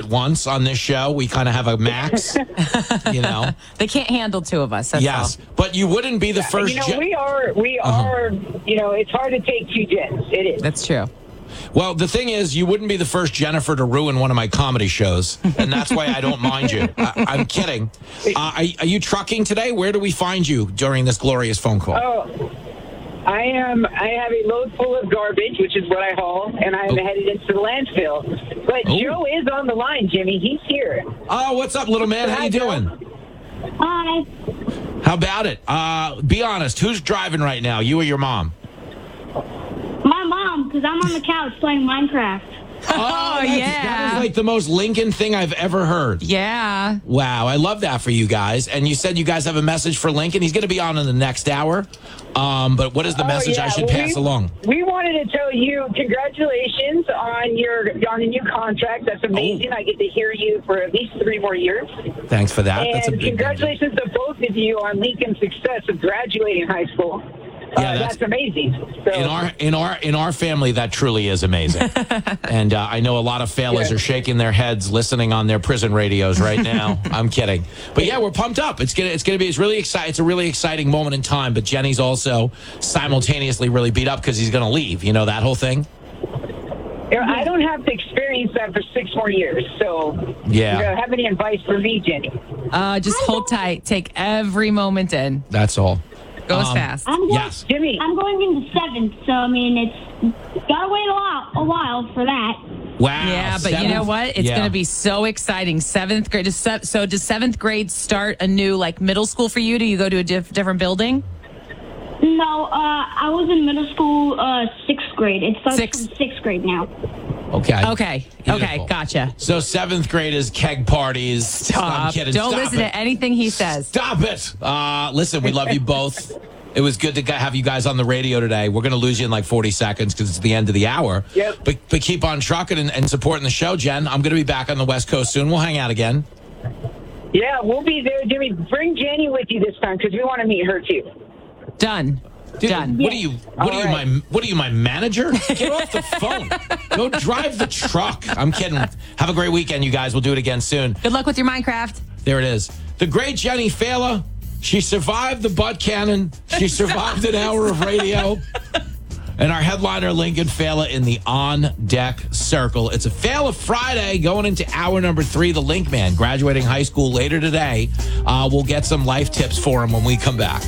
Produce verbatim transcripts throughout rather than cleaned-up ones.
once on this show. We kind of have a max, you know. They can't handle two of us. That's yes, all. but you wouldn't be the first. You know, Je- we are, we Uh-huh. are, you know, it's hard to take two Jens. It is. That's true. Well, the thing is, you wouldn't be the first Jennifer to ruin one of my comedy shows, and that's why I don't mind you. I, I'm kidding. Uh, are, are you trucking today? Where do we find you during this glorious phone call? Oh, I am. I have a load full of garbage, which is what I haul, and I'm Oh. headed into the landfill. But Oh. Joe is on the line, Jimmy. He's here. Oh, what's up, little man? How you doing? Hi. How about it? Uh, be honest. Who's driving right now? You or your mom? My mom, because I'm on the couch playing Minecraft. Oh, yeah. That is like the most Lincoln thing I've ever heard. Yeah. Wow, I love that for you guys. And you said you guys have a message for Lincoln. He's going to be on in the next hour. Um, but what is the Oh, message I yeah. should Well, pass we, along? We wanted to tell you congratulations on your on the new contract. That's amazing. Oh. I get to hear you for at least three more years. Thanks for that. And That's a big congratulations to both of you on Lincoln's success of graduating high school. Yeah, uh, that's- that's, amazing. So, In our in our in our family, that truly is amazing, and uh, I know a lot of fellas Yeah. are shaking their heads, listening on their prison radios right now. I'm kidding, but yeah, we're pumped up. It's gonna it's gonna be it's really exciting. It's a really exciting moment in time. But Jenny's also simultaneously really beat up because he's gonna leave. You know that whole thing. I don't have to experience that for six more years. So, Yeah. you know, have any advice for me, Jenny? Uh, just hold tight. Take every moment in. That's all. Goes Um, fast. I'm going, Yes. Jimmy. I'm going into seventh, so I mean it's gotta wait a while, a while for that. Wow. Yeah, but you seventh- know what? It's yeah. going to be so exciting. Seventh grade. Does se- So does seventh grade start a new like middle school for you? Do you go to a diff- different building? No, uh, I was in middle school, uh, sixth grade. It starts Sixth. from sixth grade now. Okay. Okay. Beautiful. Okay. Gotcha. So seventh grade is keg parties. I'm Stop. kidding. Don't Stop listen it. to anything he says. Stop it. Uh, listen, we love you both. It was good to g- have you guys on the radio today. We're going to lose you in like forty seconds because it's the end of the hour. Yep. But, but keep on trucking and, and supporting the show, Jen. I'm going to be back on the West Coast soon. We'll hang out again. Yeah, we'll be there, Jimmy. Bring Jenny with you this time because we want to meet her too. Done. Dude, Done. What are you? What All are you, right. my? What are you, my manager? Get off the phone. Go drive the truck. I'm kidding. Have a great weekend, you guys. We'll do it again soon. Good luck with your Minecraft. There it is. The great Jenny Fela. She survived the butt cannon. She survived an hour of radio. And our headliner, Lincoln Fela, in the on-deck circle. It's a Fela Friday going into hour number three. The Link Man, graduating high school later today. Uh, we'll get some life tips for him when we come back.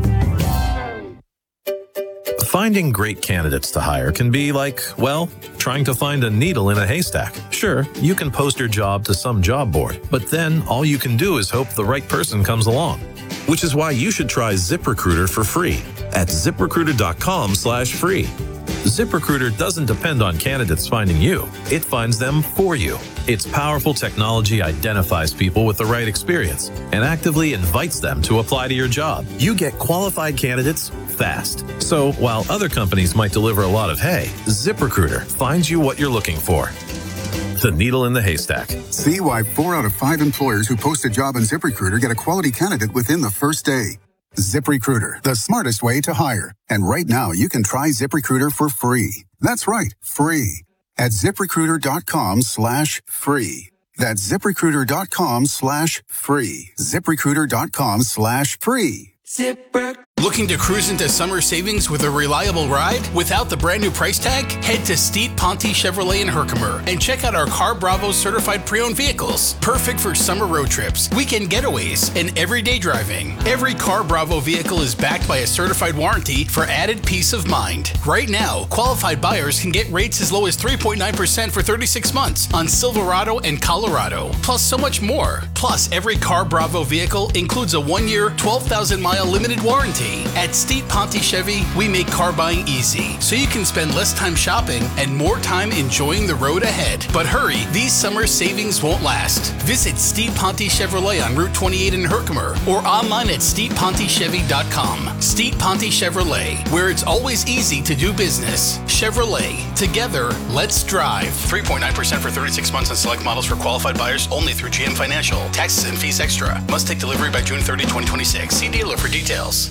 Finding great candidates to hire can be like, well, trying to find a needle in a haystack. Sure, you can post your job to some job board, but then all you can do is hope the right person comes along. Which is why you should try ZipRecruiter for free at ZipRecruiter.com slash free. ZipRecruiter doesn't depend on candidates finding you. It finds them for you. Its powerful technology identifies people with the right experience and actively invites them to apply to your job. You get qualified candidates fast. So while other companies might deliver a lot of hay, ZipRecruiter finds you what you're looking for. The needle in the haystack. See why four out of five employers who post a job on ZipRecruiter get a quality candidate within the first day. ZipRecruiter, the smartest way to hire. And right now, you can try ZipRecruiter for free. That's right, free. At ZipRecruiter.com slash free. That's ZipRecruiter.com slash free. ZipRecruiter.com slash free. Looking to cruise into summer savings with a reliable ride without the brand new price tag? Head to Steed Ponte Chevrolet in Herkimer and check out our Car Bravo certified pre-owned vehicles. Perfect for summer road trips, weekend getaways, and everyday driving. Every Car Bravo vehicle is backed by a certified warranty for added peace of mind. Right now, qualified buyers can get rates as low as three point nine percent for thirty-six months on Silverado and Colorado, plus so much more. Plus, every Car Bravo vehicle includes a one-year, twelve thousand mile limited warranty. At Steed Ponte Chevy, we make car buying easy, so you can spend less time shopping and more time enjoying the road ahead. But hurry, these summer savings won't last. Visit Steed Ponte Chevrolet on Route twenty-eight in Herkimer or online at steed ponte chevy dot com. Steed Ponte Chevrolet, where it's always easy to do business. Chevrolet, together, let's drive. three point nine percent for thirty-six months on select models for qualified buyers only through G M Financial. Taxes and fees extra. Must take delivery by June thirtieth, twenty twenty-six. See dealer for details.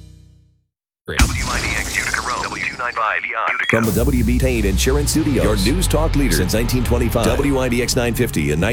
W I D X Utica Rome, W two ninety-five beyond Utica. From the W B Tain Insurance Studios, your news talk leader since nineteen twenty-five. W I D X nine fifty and